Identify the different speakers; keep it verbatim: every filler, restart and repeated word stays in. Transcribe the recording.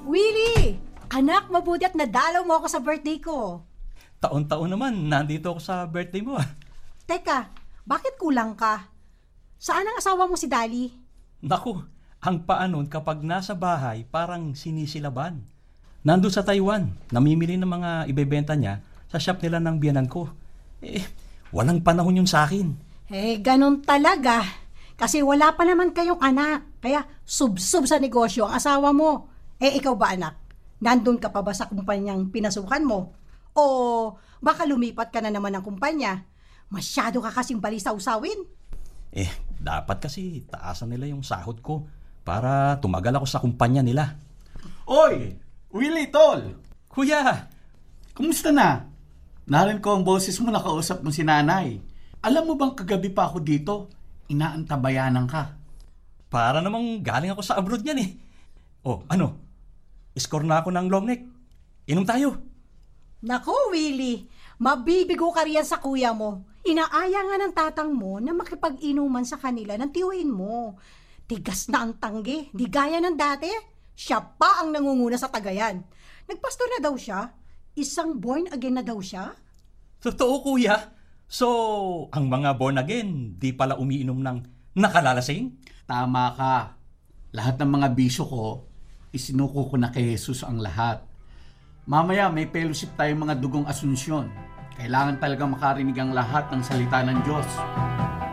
Speaker 1: Willie! Anak, mabuti at nadalaw mo ako sa birthday ko.
Speaker 2: Taon-taon naman, nandito ako sa birthday mo ah.
Speaker 1: Teka, bakit kulang ka? Saan ang asawa mo si Dali?
Speaker 2: Naku, ang paanon kapag nasa bahay parang sinisilaban. Nandun sa Taiwan, namimili ng mga ibebenta niya sa shop nila ng biyanan ko. Eh, walang panahon yun sa akin.
Speaker 1: Eh, ganun talaga. Kasi wala pa naman kayong anak. Kaya sub-sub sa negosyo ang asawa mo. Eh, ikaw ba anak? Nandun ka pa ba sa kumpanyang pinasukan mo? O baka lumipat ka na naman ng kumpanya? Masyado ka kasing balisaw-sawin.
Speaker 2: Eh, dapat kasi taasan nila yung sahod ko para tumagal ako sa kumpanya nila.
Speaker 3: Oy! Willie, tol!
Speaker 2: Kuya!
Speaker 3: Kumusta na? Narinig ko ang boses mo, nakausap mo si nanay. Alam mo bang kagabi pa ako dito? Inaantabayanan ka.
Speaker 2: Para namang galing ako sa abroad yan eh. Oh, ano? Score na ako ng long neck. Inom tayo.
Speaker 1: Nako, Willie, mabibigo ka riyan sa kuya mo. Inaaya nga ng tatang mo na makipag-inuman sa kanila ng tiwain mo. Tigas na ang tanggi, di gaya ng dati. Siya pa ang nangunguna sa Tagayan. Nagpastor na daw siya. Isang born again na daw siya.
Speaker 2: Totoo, kuya. So, ang mga born again, di pala umiinom ng nakalalasing?
Speaker 3: Tama ka. Lahat ng mga bisyo ko, isinuko ko na kay Jesus ang lahat. Mamaya may fellowship tayong mga dugong asunsyon. Kailangan talaga makarinig ang lahat ng salita ng Diyos.